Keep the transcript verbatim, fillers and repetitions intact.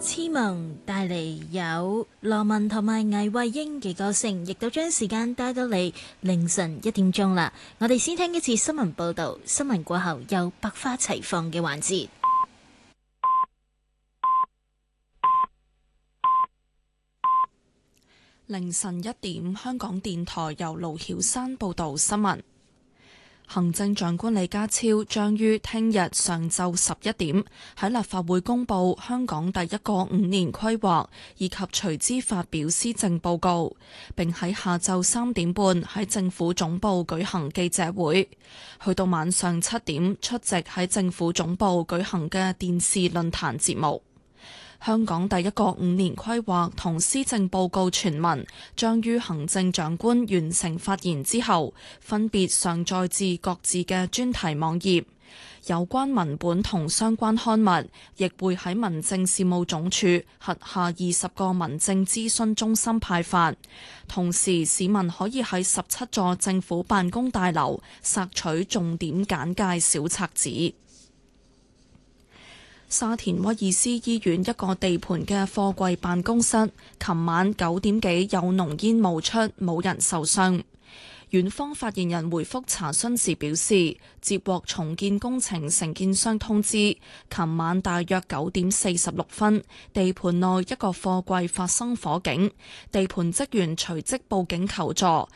痴蒙帶嚟有羅文同埋魏慧英嘅歌聲，亦都將時間帶到嚟凌晨一點鐘啦。我哋先聽一次新聞報道，新聞過後有百花齊放嘅環節。 凌晨一點，香港電台由盧曉山報道新聞。行政長官李家超將於聽日上晝十一點喺立法會公布香港第一個五年規劃，以及隨之發表施政報告，並喺下晝三點半喺政府總部舉行記者會，去到晚上七點出席喺政府總部舉行嘅電視論壇節目。香港第一個五年規劃同施政報告全文將於行政長官完成發言之後，分別上載至各自嘅專題網頁。有關文本同相關刊物亦會喺民政事務總署轄下二十個民政諮詢中心派發。同時，市民可以喺十七座政府辦公大樓索取重點簡介小冊子。沙田威爾斯醫院一個地盤嘅貨櫃辦公室，琴晚九點幾有濃煙冒出，冇人受傷。院方發言人回覆查詢時表示，接獲重建工程承建商通知，琴晚大約九點四十六分，地盤內一個貨櫃發生火警，地盤職員隨即報警求助，